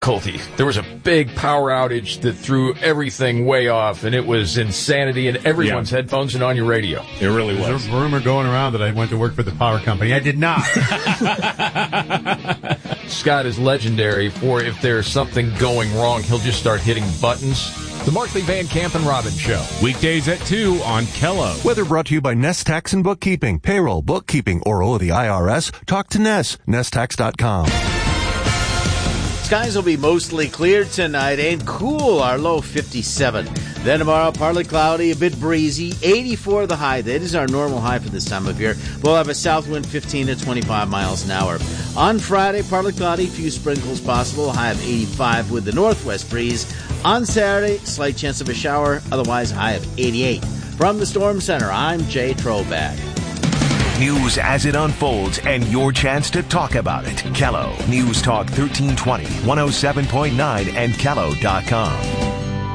Colty, there was a big power outage that threw everything way off, and it was insanity in everyone's headphones and on your radio. It really was. There's a rumor going around that I went to work for the power company. I did not. Scott is legendary for if there's something going wrong, he'll just start hitting buttons. The Markley, Van Camp, and Robbins Show. Weekdays at 2 on Kello. Weather brought to you by Nest Tax and Bookkeeping. Payroll, bookkeeping, or the IRS. Talk to Nest. NestTax.com. Skies will be mostly clear tonight and cool, our low 57. Then tomorrow, partly cloudy, a bit breezy, 84 the high. That is our normal high for this time of year. We'll have a south wind 15 to 25 miles an hour. On Friday, partly cloudy, few sprinkles possible, high of 85 with the northwest breeze. On Saturday, slight chance of a shower, otherwise high of 88. From the Storm Center, I'm Jay Troback. News as it unfolds and your chance to talk about it. Kello News Talk 1320, 107.9 and Kello.com.